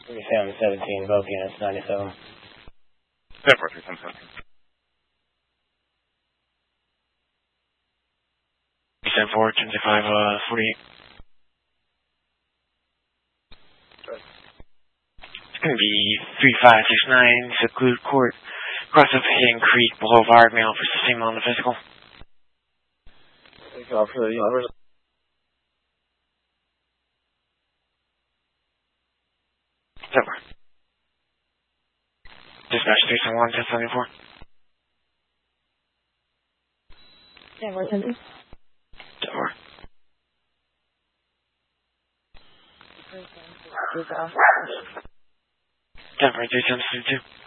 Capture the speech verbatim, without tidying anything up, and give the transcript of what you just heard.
thirty-seven seventeen, both units, ninety-seven. Denver, thirty-seven seventeen. seven four, ten five, uh, forty-eight. It's going to be three five six nine, Secluded Court, cross of Hidden Creek Boulevard, mail for the same on the physical. Take off for the numbers. Denver. Dispatch three seven one, ten seventy-four. Denver, ten. Denver. Denver, three seven two.